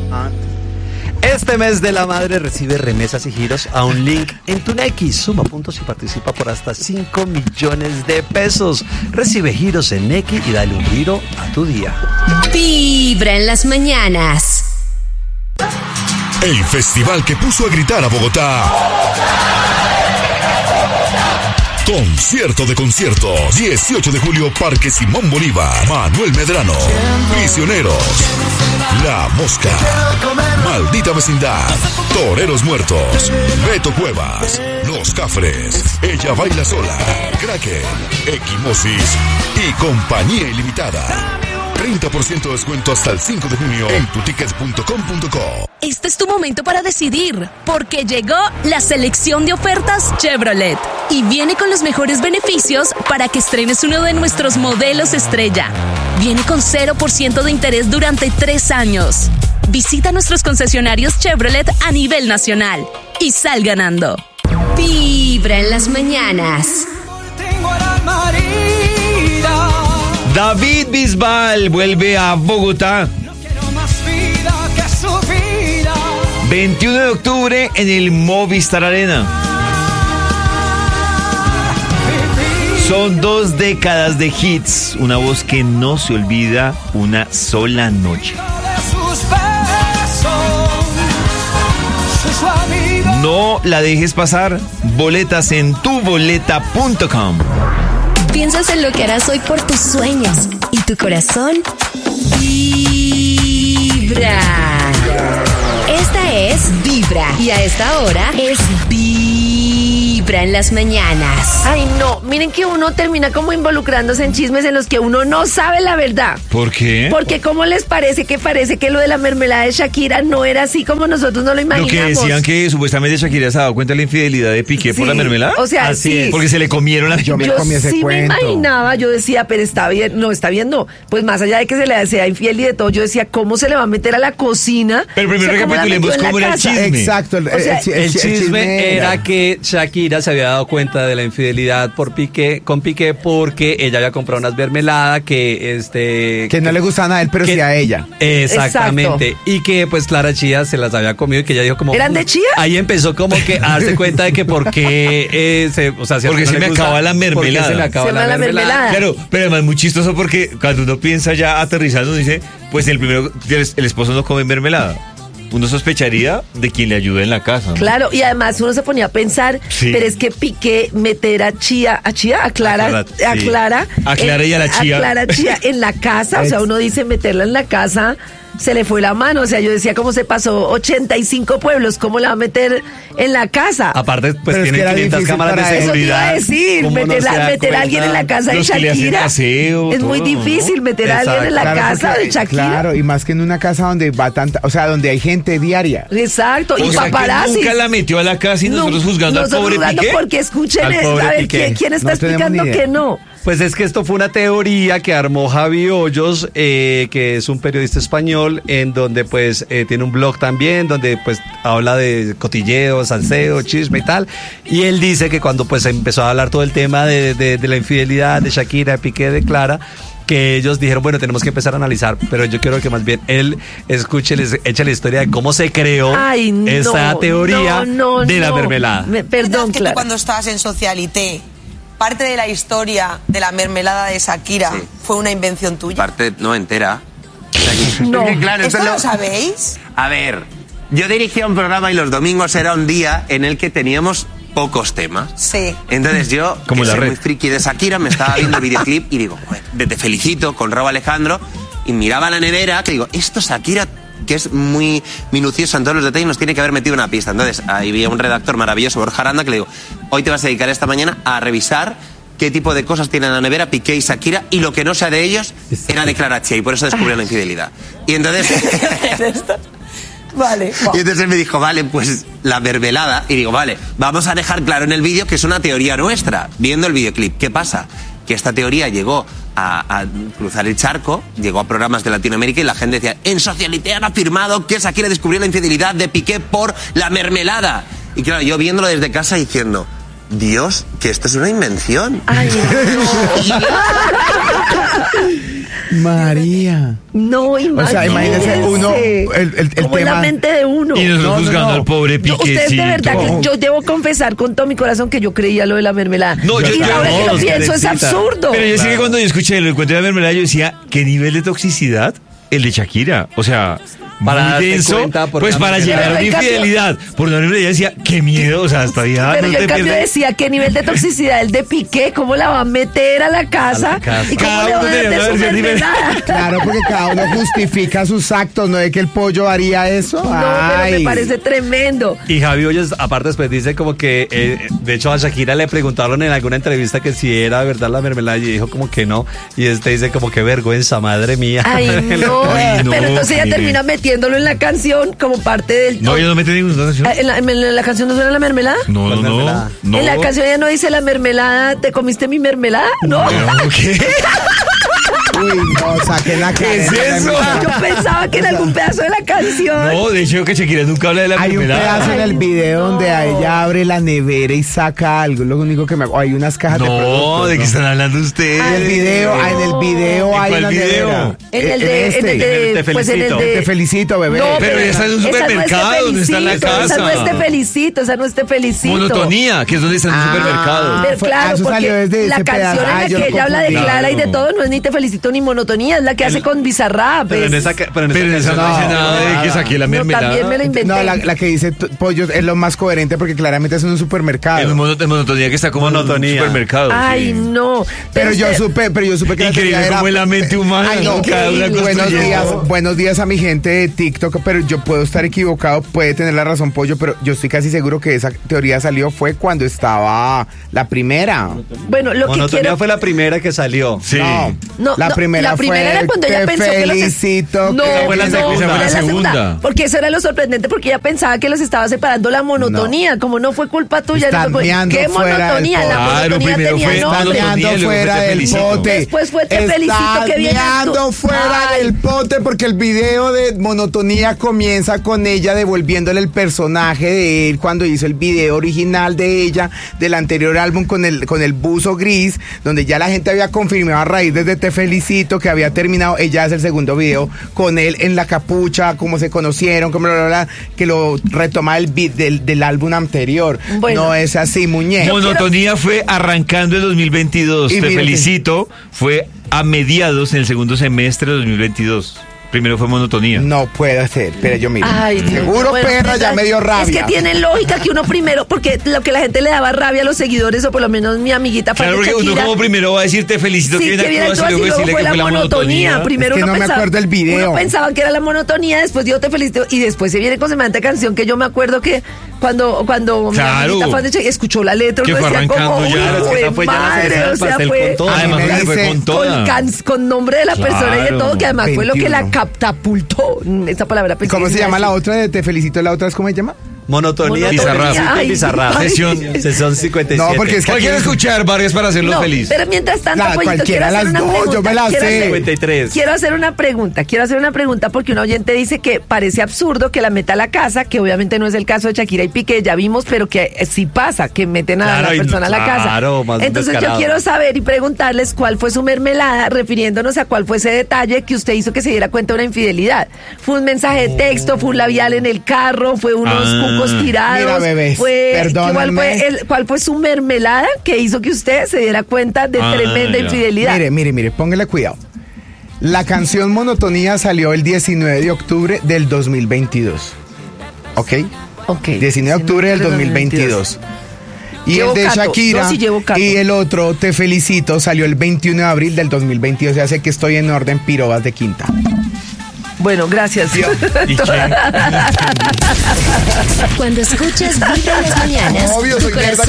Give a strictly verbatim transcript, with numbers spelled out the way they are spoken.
Este mes de la madre recibe remesas y giros a un link en tu Nequi. Suma puntos y participa por hasta cinco millones de pesos. Recibe giros en Nequi y dale un giro a tu día. Vibra en las mañanas. El festival que puso a gritar a Bogotá. Concierto de conciertos. dieciocho de julio, Parque Simón Bolívar. Manuel Medrano. Prisioneros. La Mosca. Maldita Vecindad. Toreros Muertos. Beto Cuevas. Los Cafres. Ella Baila Sola. Kraken. Equimosis. Y Compañía Ilimitada. treinta por ciento de descuento hasta el cinco de junio en tu tickets punto com punto co. Este es tu momento para decidir, porque llegó la selección de ofertas Chevrolet y viene con los mejores beneficios para que estrenes uno de nuestros modelos estrella. Viene con cero por ciento de interés durante tres años. Visita nuestros concesionarios Chevrolet a nivel nacional y sal ganando. Vibra en las mañanas. David Bisbal vuelve a Bogotá. veintiuno de octubre en el Movistar Arena. Son dos décadas de hits, una voz que no se olvida una sola noche. No la dejes pasar. Boletas en tu boleta punto com. Piensas en lo que harás hoy por tus sueños y tu corazón vibra. Esta es Vibra y a esta hora es Vibra en las mañanas. Ay, no, miren que uno termina como involucrándose en chismes en los que uno no sabe la verdad. ¿Por qué? Porque ¿cómo les parece que parece que lo de la mermelada de Shakira no era así como nosotros no lo imaginamos? Lo que decían que supuestamente Shakira se ha dado cuenta de la infidelidad de Piqué Sí, por la mermelada. o sea, Así sí. es. Porque se le comieron la... Yo me Yo comí ese sí cuento. me imaginaba, yo decía, pero está bien, no, está bien, no. Pues más allá de que se le sea infiel y de todo, yo decía, ¿cómo se le va a meter a la cocina? Pero primero O sea, ¿cómo la recapitulemos metió en la cómo era el casa? chisme. Exacto. El, O sea, el- el- El el chisme era- era que Shakira se había dado cuenta de la infidelidad por Piqué, con Piqué porque ella había comprado unas mermeladas que este que no le gustaban a él, pero que- sí a ella. Exactamente. Y que pues Clara Chía se las había comido y que ella dijo como... ¿Eran de chía? Ahí empezó como que a darse cuenta de que por qué... eh, se, o sea, si a Porque uno se le me gusta, acaba la ¿por qué mermelada? se me acaba Se la me va la mermelada? mermelada. Claro, pero además muy chistoso porque cuando uno piensa ya aterrizando, dice, pues el primero, el esposo no come mermelada. Uno sospecharía de quien le ayuda en la casa, ¿no? Claro, y además uno se ponía a pensar, Sí. pero es que Piqué meter a Chía, a Chía, a Clara, A Clara, a sí. Clara, A Clara y a la Chía. A Clara Chía en la casa, o sea, uno dice meterla en la casa, se le fue la mano, o sea, yo decía, ¿cómo se pasó ochenta y cinco pueblos? ¿Cómo la va a meter en la casa? Aparte, pues Pero es tienen que era quinientas difícil cámaras para de él. Eso te iba a seguridad. decir, ¿Cómo no meter, se a- da meter a alguien en la cuenta? casa de Los que le hacen Shakira. aseo, es muy todo, ¿no? difícil meter a alguien en la Claro, casa porque- de Shakira. Claro, y más que en una casa donde va tanta, o sea, donde hay gente diaria. Exacto, y O sea, que paparazzi. nunca la metió a la casa y nosotros juzgando al nosotros pobre juzgando Piqué. porque escuchen, Al eh, pobre a ver, Piqué. ¿quién, quién está No tenemos explicando ni idea. que no? Pues es que esto fue una teoría que armó Javi Hoyos, eh, que es un periodista español, en donde pues eh, tiene un blog también, donde pues habla de cotilleo, salseo, chisme y tal. Y él dice que cuando pues empezó a hablar todo el tema de, de, de la infidelidad de Shakira, de Piqué, de Clara, que ellos dijeron, bueno, tenemos que empezar a analizar, pero yo quiero que más bien él escuche, les eche la historia de cómo se creó Ay, no, esa teoría no, no, de la no. mermelada. Me- ¿Verdad perdón, que Clara. tú cuando estabas en Socialité, parte de la historia de la mermelada de Shakira Sí. fue una invención tuya? Parte no entera. No. Es que, claro, ¿Esto esto lo lo- sabéis? A ver, yo dirigía un programa y los domingos era un día en el que teníamos pocos temas. Sí. Entonces yo, Como que la soy red. muy friki de Shakira, me estaba viendo el videoclip y digo, "Joder, te, te felicito con Raúl Alejandro", y miraba la nevera que digo, esto Shakira, que es muy minuciosa en todos los detalles, nos tiene que haber metido una pista. Entonces ahí había un redactor maravilloso, Borja Aranda, que le digo, hoy te vas a dedicar esta mañana a revisar qué tipo de cosas tienen en la nevera Piqué y Shakira, y lo que no sea de ellos era de Clara Chía, y por eso descubrió la infidelidad. Y entonces... Vale. Y entonces él me dijo, vale, pues la mermelada. Y digo, vale, vamos a dejar claro en el vídeo que es una teoría nuestra, viendo el videoclip. ¿Qué pasa? Que esta teoría llegó a, a cruzar el charco, llegó a programas de Latinoamérica y la gente decía, en Socialité han afirmado que Shakira descubrió la infidelidad de Piqué por la mermelada. Y claro, yo viéndolo desde casa diciendo, Dios, que esto es una invención. Ay, María. no, imagínese. O sea, imagínese uno, el, el, el Como en tema... la mente de uno. Y nosotros No, no, juzgando no. al pobre No, Piquecito. ustedes de verdad que yo debo confesar con todo mi corazón que yo creía lo de la mermelada. No, yo- y yo- ahora que lo todos, pienso es Karencita. absurdo. Pero yo sé Claro. que cuando yo escuché el cuento de la mermelada, yo decía, ¿qué nivel de toxicidad? El de Shakira. O sea, Para muy darte denso, cuenta por pues una para mermelada. llegar a una Pero en cambio- infidelidad. Por una mermelada, yo decía, qué miedo. O sea, hasta ya Pero no yo te en cambio pierdes. decía, ¿qué nivel de toxicidad el de Piqué? ¿Cómo la va a meter a la casa? A la casa. ¿Y cómo Cada le va uno a tenía meter una su versión diferente. mermelada? Claro, porque cada uno justifica sus actos, ¿no? De que el pollo haría eso. No, pero Ay. me parece tremendo. Y Javi Hoyos, aparte, después dice como que, eh, de hecho, a Shakira le preguntaron en alguna entrevista que si era verdad la mermelada y dijo como que no. Y este dice como que vergüenza, madre mía. Ay, no. Ay, no, Pero entonces ella mire. termina metiéndolo en la canción como parte del... No, yo no metí ninguna canción. Ah, ¿En la, en la canción no suena la mermelada? No, no, ¿Cuál no. mermelada? no. En la canción ella no dice la mermelada, ¿te comiste mi mermelada? No. No, ¿qué? Uy, no, saquen la ¿Qué es cara. eso? Yo pensaba que en algún pedazo de la canción. No, de hecho que Shakira nunca habla de la Hay un mermelada. pedazo en el video donde a ella abre la nevera y saca algo. Lo único que me... o hay unas cajas de No, productos. ¿de qué están hablando ustedes? En el video, ah, en el video ¿En hay cuál una video? nevera. En el Eh, de, este. en el de, Te pues en el felicito. de... Te felicito, bebé. No, Pero ella está en un esa no es Te supermercado, no está en la Felicito, casa. Esa no es Te felicito, esa no es Te felicito. Monotonía, que es donde está en un Ah. supermercado. Pero fue- ah, claro, eso porque salió desde la ese canción pedazo. en Ah, la yo que lo ella habla de confundí. Clara y de Claro. todo no es ni Te felicito ni monotonía, es la que hace con Bizarrap. Pero en es- esa, ca- pero en esa Pero esa canción no dice no, nada de que nada. saqué la No, mermelada. también me la inventé. No, la, la que dice t- pollos es lo más coherente porque claramente es en un supermercado. En mono- en monotonía que está como en un Monotonía. supermercado. Ay, sí. no. Pero yo usted- supe, pero yo supe que la Increíble teoría era- cómo es la mente humana, Ay, no, ¿no? Cada una buenos construyendo. días, buenos días a mi gente de TikTok, pero yo puedo estar equivocado, puede tener la razón Pollo, pero yo estoy casi seguro que esa teoría salió fue cuando estaba la primera. Bueno, lo que Monotonía quiero... fue la primera que salió. Sí. No, No, la no, primera la primera fue era cuando ella te pensó que los es- felicito. No, que fue la no, segunda. Esa fue la era segunda. Porque eso era lo sorprendente, porque ella pensaba que los estaba separando la monotonía. Como no fue culpa tuya, Están no fue- meando ¿qué fuera del monotonía? La pote. Claro, monotonía primero tenía fue Están nombre. monotonía, meando luego fuera fue te del felicito. pote. Después fue te felicito, que bien meando actúa. fuera Ay. del pote porque el video de monotonía comienza con ella devolviéndole el personaje de él cuando hizo el video original de ella del anterior álbum con el con el buzo gris, donde ya la gente había confirmado a raíz desde Te felicito que había terminado. Ella hace el segundo video con él en la capucha, cómo se conocieron, cómo bla, bla, bla, que lo retoma el beat del, del álbum anterior. Bueno. No es así, muñeco. Monotonía fue arrancando el dos mil veintidós. Y Te mírate. felicito. Fue a mediados en el segundo semestre de dos mil veintidós. Primero fue monotonía. No puede ser, pero yo miro. Ay, Seguro, bueno, perra, ya es- me dio rabia. Es que tiene lógica que uno primero, porque lo que la gente le daba rabia a los seguidores, o por lo menos mi amiguita fan Claro, de porque uno Shakira, como primero va a decir te felicito, sí, que bien que bien actúas, y actúas, y luego luego decirle fue que la fue la monotonía. monotonía. Primero Es que uno no me pensaba- acuerdo el video. Uno pensaba que era la monotonía, después dio te felicito, y después se viene con semejante canción que yo me acuerdo que cuando, cuando Claro. mi amiguita fan de Shakira escuchó la letra, Que uno fue decía como, arrancando ya. uy, Es que jue esa fue ya la madre, cereza del o sea, pastel fue con todo. Además me fue, fue dice- con toda. con, can- con nombre de la persona y de todo, que además fue lo que la veintiuno. catapultó. Esa palabra. pensé ¿Cómo que se iba a llama la decir. otra de Te felicito? ¿La otra es cómo se llama? Monotonía. Monotonía. Bizarrap. Ay, Bizarrap. ay. Sesión, sesión cincuenta y siete. No, porque es que ¿Cuál quiere escuchar, Vargas, para hacerlo No, feliz? pero mientras tanto, La- Pollito, quiero cualquiera hacer las una dos, pregunta. yo me la quiero sé. hacer- cincuenta y tres. Quiero hacer una pregunta, quiero hacer una pregunta porque un oyente dice que parece absurdo que la meta a la casa, que obviamente no es el caso de Shakira y Piqué, ya vimos, pero que eh, sí pasa, que meten a Claro, la y- persona a la casa. claro, más Entonces descarado. yo quiero saber y preguntarles cuál fue su mermelada, refiriéndonos a cuál fue ese detalle que usted hizo que se diera cuenta de una infidelidad. ¿Fue un mensaje de texto, fue un labial en el carro, fue unos Ah. cucos tirados? Mira, bebés, fue, perdónenme. ¿cuál fue, el- ¿Cuál fue su mermelada que hizo que usted se diera cuenta de Ah, tremenda ya. infidelidad? Mire, mire, mire, póngale cuidado. La canción Monotonía salió el diecinueve de octubre del dos mil veintidós. ¿Ok? Ok. diecinueve de octubre del dos mil veintidós. Y Llevo el de cato, Shakira yo sí llevo cato. y el otro, Te felicito, salió el veintiuno de abril del dos mil veintidós. Ya sé que estoy en orden pirobas de quinta. Bueno, gracias. ¿Y qué? Cuando escuches Vibra en las mañanas, Obvio, tu soy mierda corazón